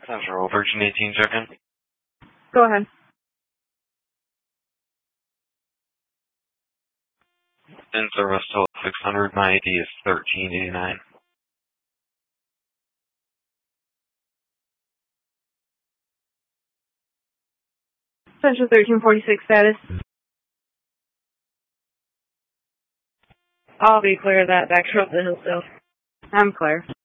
Central Virgin 18 check-in. Go ahead. In service till 600. My ID is 1389. Central 1346 status. I'll be clear of that back up the hill still. I'm clear.